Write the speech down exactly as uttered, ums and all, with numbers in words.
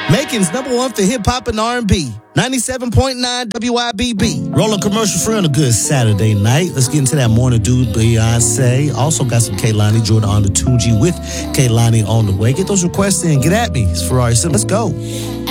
Macon's number one for hip-hop and R and B. ninety-seven point nine W I B B. Rolling commercial free on a good Saturday night. Let's get into that morning dude, Beyonce. Also got some Kehlani Jordan on the two G with Kehlani on the way. Get those requests in. Get at me. It's Ferrari. So let's go.